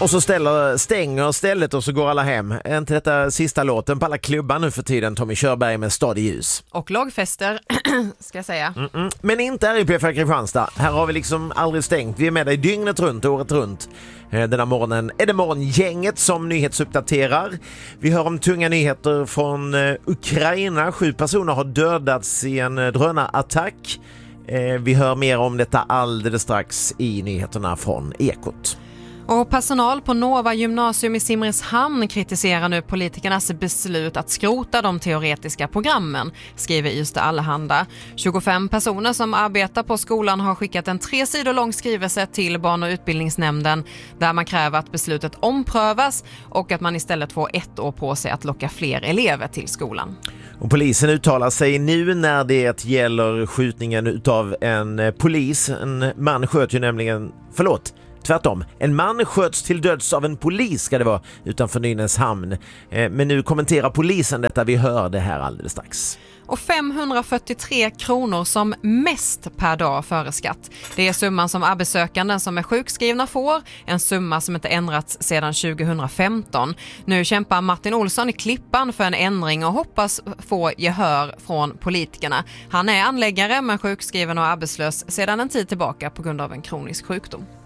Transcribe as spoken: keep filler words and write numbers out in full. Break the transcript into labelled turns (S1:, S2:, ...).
S1: Och så ställer, stänger stället och så går alla hem. Är inte detta sista låten på alla klubbar nu för tiden? Tommy Körberg med Stad i ljus.
S2: Och lagfester, ska jag säga.
S1: Mm-mm. Men inte här i P F Kristianstad. Här har vi liksom aldrig stängt. Vi är med dig dygnet runt, året runt. Den här morgonen är det morgongänget som nyhetsuppdaterar. Vi hör om tunga nyheter från Ukraina. Sju personer har dödats i en drönarattack. Vi hör mer om detta alldeles strax i nyheterna från Ekot.
S2: Och personal på Nova gymnasium i Simrishamn kritiserar nu politikernas beslut att skrota de teoretiska programmen, skriver Ystad Allehanda. tjugofem personer som arbetar på skolan har skickat en tre sidor lång skrivelse till barn- och utbildningsnämnden där man kräver att beslutet omprövas och att man istället får ett år på sig att locka fler elever till skolan.
S1: Och polisen uttalar sig nu när det gäller skjutningen utav en polis. En man sköt ju nämligen, förlåt, tvärtom. En man sköts till döds av en polis ska det vara utanför Nynäshamn. Men nu kommenterar polisen detta, vi hör det här alldeles strax.
S2: Och femhundrafyrtiotre kronor som mest per dag före skatt. Det är summan som arbetssökanden som är sjukskrivna får. En summa som inte ändrats sedan tjugohundrafemton. Nu kämpar Martin Olsson i Klippan för en ändring och hoppas få gehör från politikerna. Han är anläggare men sjukskriven och arbetslös sedan en tid tillbaka på grund av en kronisk sjukdom.